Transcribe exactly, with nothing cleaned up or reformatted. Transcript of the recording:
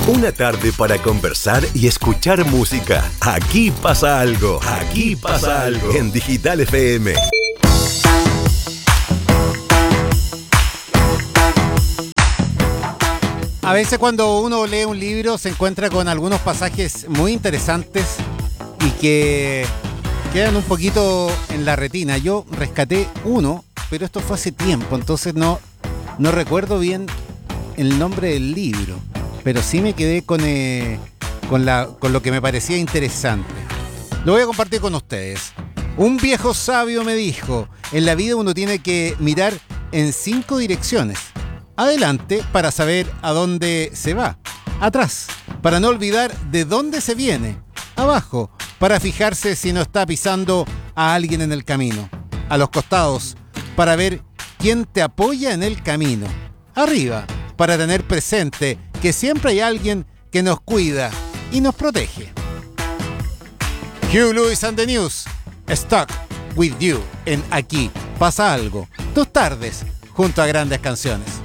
Una tarde para conversar y escuchar música. Aquí pasa algo. Aquí pasa algo. En Digital F M. A veces cuando uno lee un libro se encuentra con algunos pasajes muy interesantes y que quedan un poquito en la retina. Yo rescaté uno, pero esto fue hace tiempo, entonces no, no recuerdo bien el nombre del libro, pero sí me quedé con, eh, con, la, con lo que me parecía interesante. Lo voy a compartir con ustedes. Un viejo sabio me dijo, en la vida uno tiene que mirar en cinco direcciones. Adelante, para saber a dónde se va. Atrás, para no olvidar de dónde se viene. Abajo, para fijarse si no está pisando a alguien en el camino. A los costados, para ver quién te apoya en el camino. Arriba, para tener presente que siempre hay alguien que nos cuida y nos protege. Hugh Lewis and the News, Stuck with You, en Aquí pasa algo. Tus tardes, junto a grandes canciones.